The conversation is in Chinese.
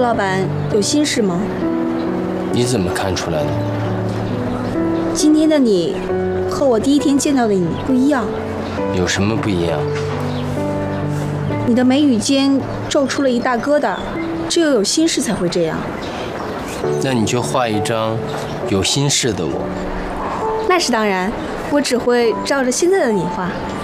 老板有心事吗？ 你怎么看出来的？ 今天的你和我第一天见到的你不一样。 有什么不一样？ 你的眉宇间皱出了一大疙瘩，只有心事才会这样。 那你就画一张有心事的我。 那是当然，我只会照着现在的你画。